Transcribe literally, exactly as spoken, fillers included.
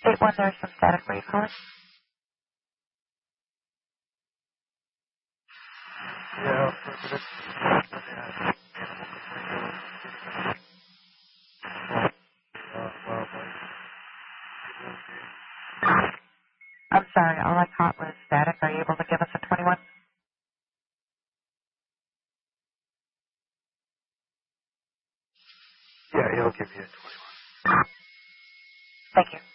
eight one, there's some static. Where you calling? Yeah. I'm sorry, all I caught was static. Are you able to give us a twenty-one? Yeah, he'll give you a twenty-one. Thank you.